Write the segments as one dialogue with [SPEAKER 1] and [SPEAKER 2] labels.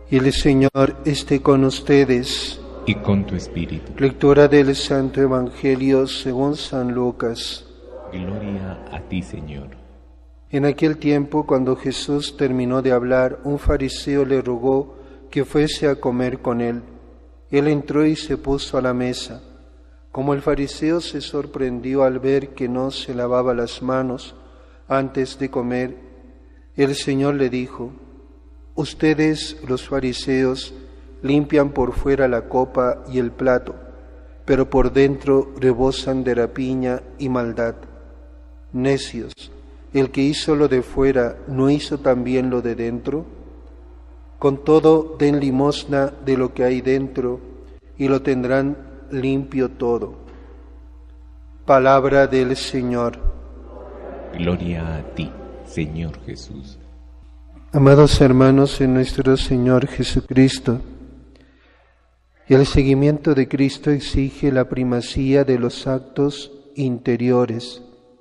[SPEAKER 1] Y el Señor esté con ustedes.
[SPEAKER 2] Y con tu espíritu.
[SPEAKER 1] Lectura del Santo Evangelio según San Lucas.
[SPEAKER 2] Gloria a ti, Señor.
[SPEAKER 1] En aquel tiempo, cuando Jesús terminó de hablar, un fariseo le rogó que fuese a comer con él. Él entró y se puso a la mesa. Como el fariseo se sorprendió al ver que no se lavaba las manos antes de comer, el Señor le dijo: ustedes, los fariseos, limpian por fuera la copa y el plato, pero por dentro rebosan de rapiña y maldad. Necios, el que hizo lo de fuera, ¿no hizo también lo de dentro? Con todo, den limosna de lo que hay dentro, y lo tendrán limpio todo. Palabra del Señor.
[SPEAKER 2] Gloria a ti, Señor Jesús.
[SPEAKER 1] Amados hermanos en nuestro Señor Jesucristo, el seguimiento de Cristo exige la primacía de los actos interiores,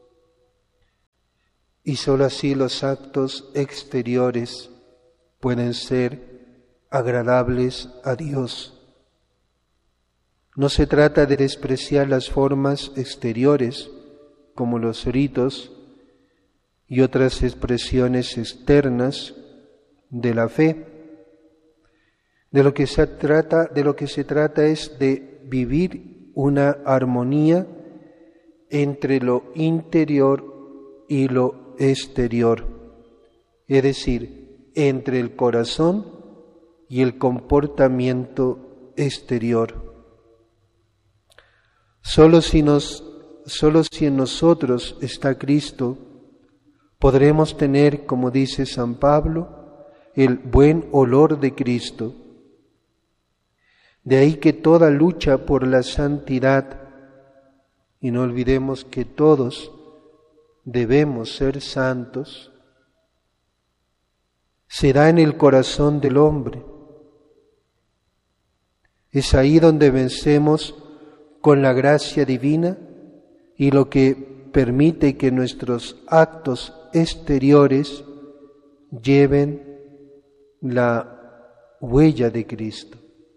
[SPEAKER 1] y sólo así los actos exteriores pueden ser agradables a Dios. No se trata de despreciar las formas exteriores, como los ritos y otras expresiones externas de la fe. De lo que se trata es de vivir una armonía entre lo interior y lo exterior, es decir, entre el corazón y el comportamiento exterior. Solo si en nosotros está Cristo, podremos tener, como dice San Pablo, el buen olor de Cristo. De ahí que toda lucha por la santidad, y no olvidemos que todos debemos ser santos, se da en el corazón del hombre. Es ahí donde vencemos con la gracia divina y lo que permite que nuestros actos exteriores lleven la huella de Cristo.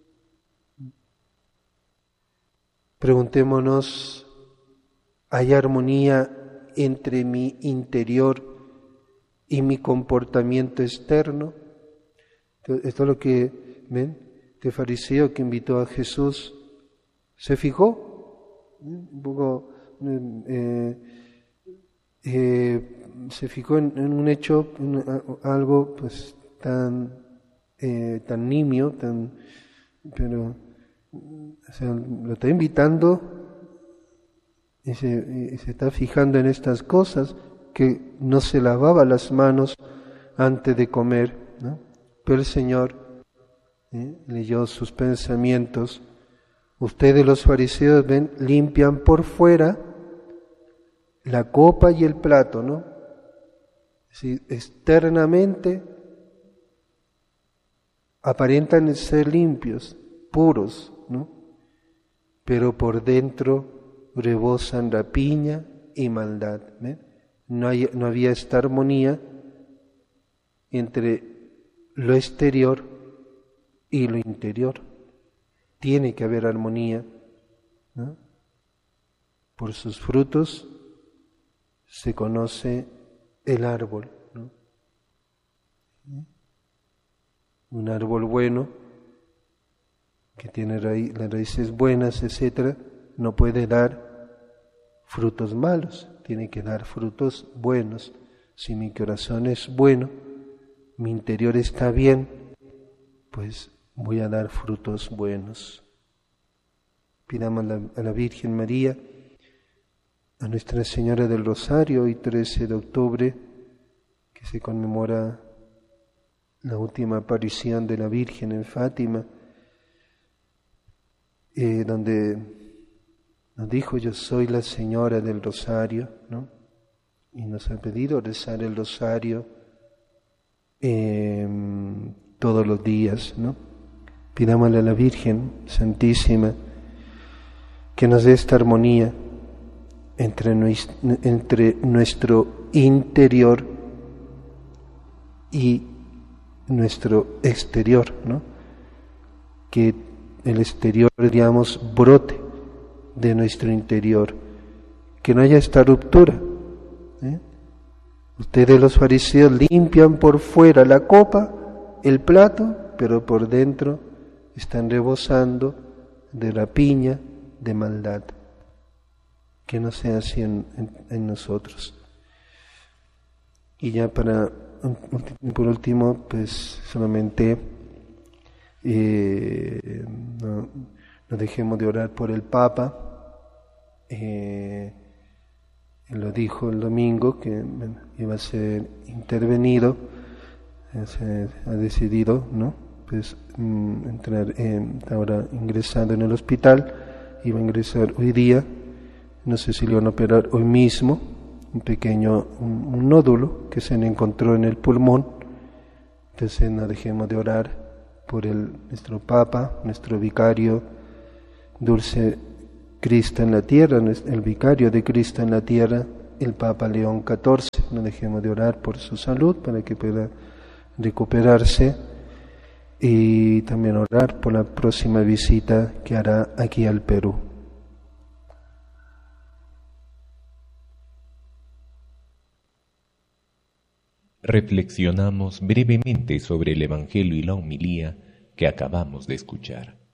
[SPEAKER 1] Preguntémonos, ¿hay armonía entre mi interior y mi comportamiento externo? Esto es lo que, ¿ven? Este fariseo que invitó a Jesús se fijó, un poco, se fijó en un hecho, algo pues tan nimio, pero o sea, lo está invitando y se está fijando en estas cosas, que no se lavaba las manos antes de comer, ¿no? Pero el Señor leyó sus pensamientos. Ustedes, los fariseos, ven, limpian por fuera la copa y el plato, ¿no? Sí, externamente aparentan ser limpios, puros, ¿no? Pero por dentro rebosan rapiña y maldad, ¿ven? No había esta armonía entre lo exterior y lo interior. Tiene que haber armonía, ¿no? Por sus frutos se conoce el árbol, ¿no? Un árbol bueno, que tiene las raíces buenas, etcétera, no puede dar frutos malos, tiene que dar frutos buenos. Si mi corazón es bueno, mi interior está bien, pues voy a dar frutos buenos. Pidamos a la Virgen María, a Nuestra Señora del Rosario, hoy 13 de octubre, que se conmemora la última aparición de la Virgen en Fátima, donde nos dijo: yo soy la Señora del Rosario, ¿no? Y nos ha pedido rezar el Rosario todos los días, ¿no? Pidámosle a la Virgen Santísima que nos dé esta armonía entre nuestro interior y nuestro exterior, ¿no? Que el exterior, digamos, brote de nuestro interior, que no haya esta ruptura. Ustedes los fariseos limpian por fuera la copa, el plato, pero por dentro están rebosando de rapiña, de maldad. Que no sea así en nosotros. Y ya por último, pues solamente no dejemos de orar por el Papa. Él lo dijo el domingo que iba a ser intervenido, ha decidido, ¿no? Pues entrar ahora ingresando en el hospital, iba a ingresar hoy día, no sé si le van a operar hoy mismo, un nódulo que se le encontró en el pulmón. Entonces no dejemos de orar por nuestro Papa, nuestro vicario, dulce Cristo en la tierra, el vicario de Cristo en la tierra, el Papa León XIV. No dejemos de orar por su salud para que pueda recuperarse, y también orar por la próxima visita que hará aquí al Perú.
[SPEAKER 2] Reflexionamos brevemente sobre el Evangelio y la homilía que acabamos de escuchar.